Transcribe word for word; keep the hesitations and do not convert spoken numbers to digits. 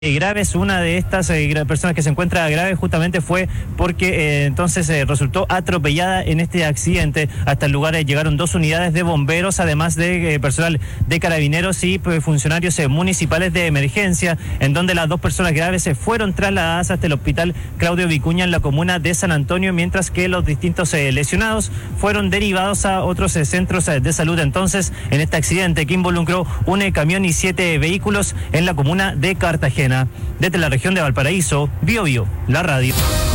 graves. Una de estas eh, personas que se encuentra grave justamente fue porque eh, entonces eh, resultó atropellada en este accidente. Hasta el lugar eh, llegaron dos unidades de bomberos, además de eh, personal de carabineros y pues, funcionarios eh, municipales de emergencia, en donde las dos personas graves se eh, fueron trasladadas hasta el hospital Claudio Vicuña en la comuna de San Antonio, mientras que los distintos eh, lesionados fueron derivados a otros eh, centros eh, de salud. Entonces, en este accidente que involucró un eh, camión y siete vehículos en la comuna de Cartagena. Desde la región de Valparaíso, Bio Bio, la radio.